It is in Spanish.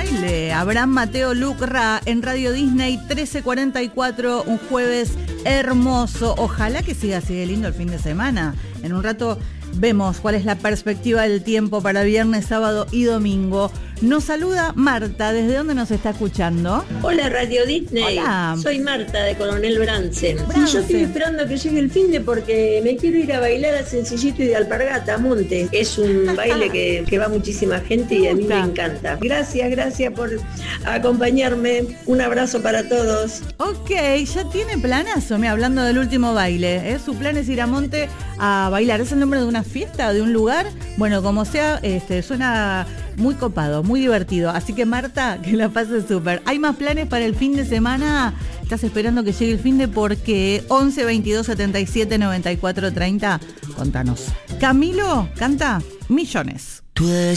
baile. Abraham Mateo Lucra en Radio Disney 13:44, un jueves hermoso. Ojalá que siga así de lindo el fin de semana. En un rato vemos cuál es la perspectiva del tiempo para viernes, sábado y domingo. Nos saluda Marta. ¿Desde dónde nos está escuchando? Hola Radio Disney. Hola. Soy Marta de Coronel Bransen. Sí, yo estoy esperando que llegue el finde porque me quiero ir a bailar a Sencillito y de Alpargata, Monte. Es un baile que va muchísima gente y a mí me encanta. Gracias por acompañarme. Un abrazo para todos. Ok, ya tiene planazo. Mira, hablando del último baile, su plan es ir a Monte a bailar. ¿Es el nombre de una fiesta, de un lugar? Bueno, como sea, suena muy copado, muy divertido. Así que Marta, que la pases súper. ¿Hay más planes para el fin de semana? ¿Estás esperando que llegue el fin de? Porque 11 22 77 94 30. Contanos. Camilo canta Millones.